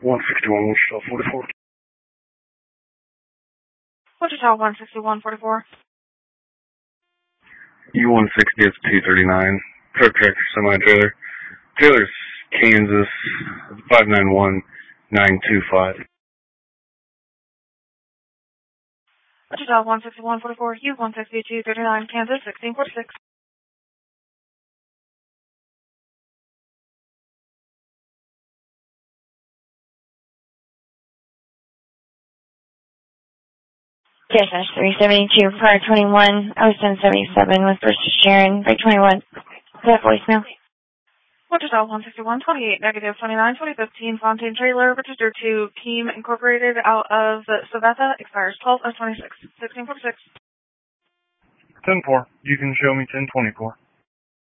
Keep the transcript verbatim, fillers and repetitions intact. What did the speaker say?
one sixty-one, Wichita forty-four. Wichita one sixty-one forty-four. U one sixty, it's two thirty-nine. Truck tractor semi-trailer. Trailer's Kansas, five nine one nine two five. Wichita one sixty-one forty-four, U one sixty, two thirty-nine, Kansas sixteen forty-six. K S S three seventy-two, prior twenty-one, oh seven seventy-seven with Versus Sharon, break twenty-one. Is that voicemail? Wichita one sixty-one twenty-eight, negative twenty-nine, twenty fifteen, Fontaine Trailer, registered to Team Incorporated out of Savannah, expires twelve of twenty-six, sixteen forty-six. ten four, you can show me ten twenty-four.